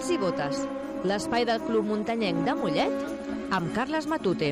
Pals i botes, l'espai del Club Muntanyenc de Mollet amb Carles Matute.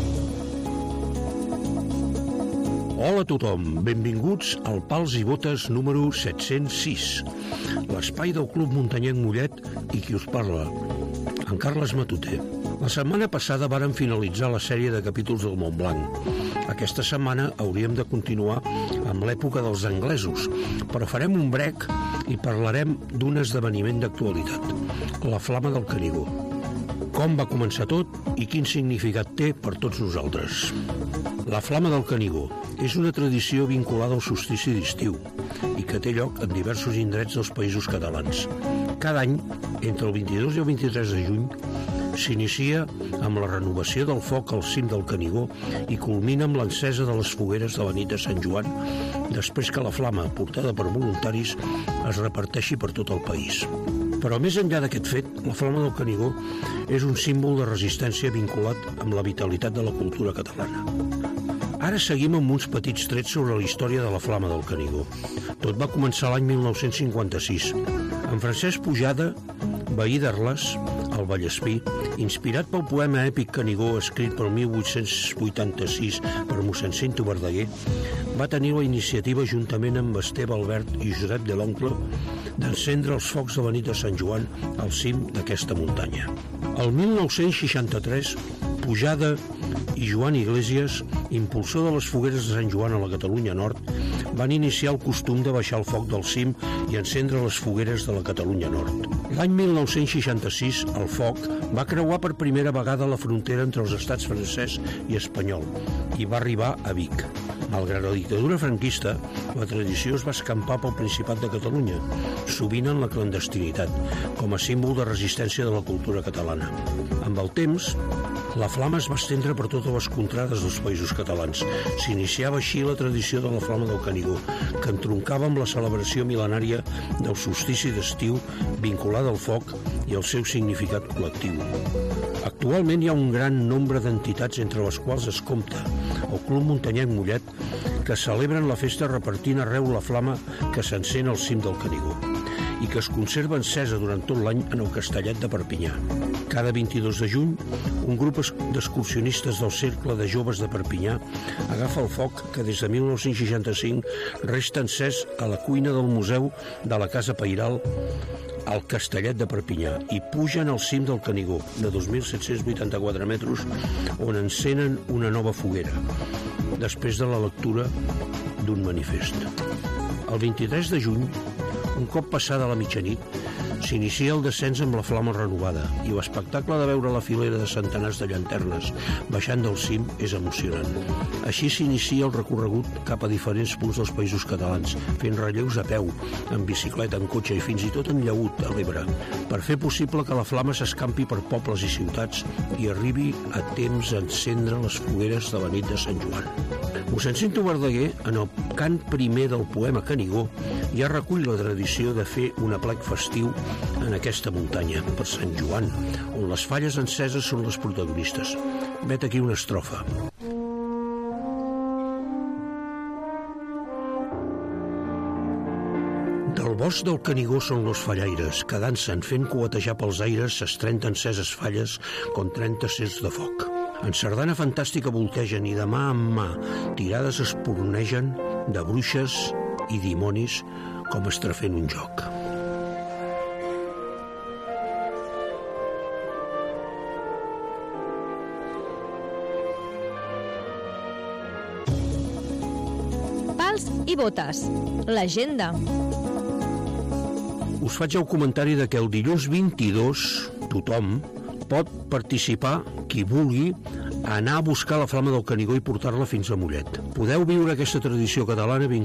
Hola a tothom, benvinguts al Pals i Botes número 706, l'espai del Club Muntanyenc Mollet i qui us parla, en Carles Matute. La setmana passada vàrem finalitzar la sèrie de capítols del Montblanc. Aquesta setmana hauríem de continuar amb l'època dels anglesos, però farem un break i parlarem d'un esdeveniment d'actualitat, la Flama del Canigó. Com va començar tot i quin significat té per tots nosaltres. La Flama del Canigó és una tradició vinculada al solstici d'estiu i que té lloc en diversos indrets dels països catalans. Cada any, entre el 22 i el 23 de juny, s'inicia amb la renovació del foc al cim del Canigó i culmina amb l'encesa de les fogueres de la nit de Sant Joan, després que la flama, portada per voluntaris, es reparteixi per tot el país. Però més enllà d'aquest fet, la Flama del Canigó és un símbol de resistència vinculat amb la vitalitat de la cultura catalana. Ara seguim amb uns petits trets sobre la història de la Flama del Canigó. Tot va començar l'any 1956. En Francesc Pujada, veí d'Arles, al Vallespí, inspirat pel poema èpic Canigó escrit pel 1886 per mossèn Cinto Verdaguer, va tenir la iniciativa juntament amb Esteve Albert i Josep de l'Oncle d'encendre els focs de la nit de Sant Joan al cim d'aquesta muntanya. El 1963, Pujada i Joan Iglesias, impulsor de les fogueres de Sant Joan a la Catalunya Nord, van iniciar el costum de baixar el foc del cim i encendre les fogueres de la Catalunya Nord. L'any 1966, el foc va creuar per primera vegada la frontera entre els estats francès i espanyol i va arribar a Vic. Malgrat la dictadura franquista, la tradició es va escampar pel Principat de Catalunya, sovint en la clandestinitat, com a símbol de resistència de la cultura catalana. Amb el temps, la flama es va estendre per totes les contrades dels països catalans. S'iniciava així la tradició de la Flama del Canigó, que entroncava amb la celebració mil·lenària del solstici d'estiu vinculada al foc i el seu significat col·lectiu. Actualment hi ha un gran nombre d'entitats entre les quals es compta el Club Muntanyenc Mollet, que celebren la festa repartint arreu la flama que s'encén al cim del Canigó i que es conserva encesa durant tot l'any en el Castellet de Perpinyà. Cada 22 de juny, un grup d'excursionistes del Cercle de Joves de Perpinyà agafa el foc que des de 1965 resta encès a la cuina del Museu de la Casa Pairal al Castellet de Perpinyà i pugen al cim del Canigó, de 2.784 metres, on encenen una nova foguera, després de la lectura d'un manifest. El 23 de juny, un cop passada la mitjanit, s'inicia el descens amb la flama renovada i l'espectacle de veure la filera de centenars de llanternes baixant del cim és emocionant. Així s'inicia el recorregut cap a diferents punts dels països catalans, fent relleus a peu, en bicicleta, en cotxe i fins i tot en llaüt a l'Ebre, per fer possible que la flama s'escampi per pobles i ciutats i arribi a temps a encendre les fogueres de la nit de Sant Joan. Mossèn Cinto Verdaguer, en el cant primer del poema Canigó, ja recull la tradició de fer un aplec festiu en aquesta muntanya, per Sant Joan, on les falles enceses són les protagonistes. Vet aquí una estrofa. Del bosc del Canigó són los fallaires, que dansen fent coetejar pels aires ses 30 enceses falles com 30 cers de foc. En sardana fantàstica voltegen i de mà en mà tirades espornegen de bruixes i dimonis com estrafent un joc. Pals i botes, l'agenda. Us faig el comentari de que el dilluns 22 tothom pot participar, qui vulgui, a anar a buscar la Flama del Canigó i portar-la fins a Mollet. Podeu viure aquesta tradició catalana